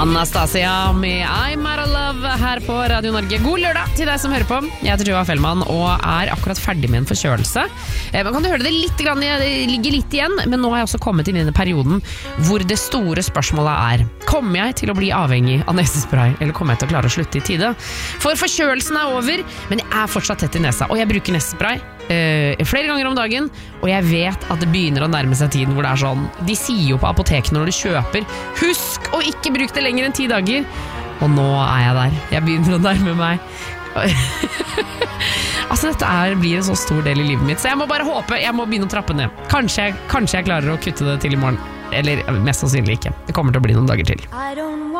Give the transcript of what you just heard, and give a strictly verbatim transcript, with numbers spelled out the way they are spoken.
Anastasia med I'm Out of Love her på Radio Norge. God lørdag til deg som hører på. Jeg heter Joa Fellmann og er akkurat ferdig med en forkjølelse. Eh, man kan du høre det litt grann, det ligger litt igjen, men nå har jeg også kommet inn i denne perioden hvor det store spørsmålet er: kommer jeg til å bli avhengig av nesespray, eller kommer jeg til å klare å slutte i tide? For forkjølelsen er over, men jeg er fortsatt tett i nesa, og jeg bruker nesespray eh, flere ganger om dagen, og jeg vet at det begynner å nærme seg tiden hvor det er sånn. De sier jo på apoteket når du kjøper: husk å ikke bruke det lenger enn ti dager. Og nå er jeg der. Jeg begynner å nærme meg. Altså dette er, blir en så stor del i livet mitt, så jeg må bare håpe, jeg må begynne å trappe ned. Kanskje, kanskje jeg klarer å kutte det til i morgen. Eller mest sannsynlig ikke. Det kommer til å bli noen dager til.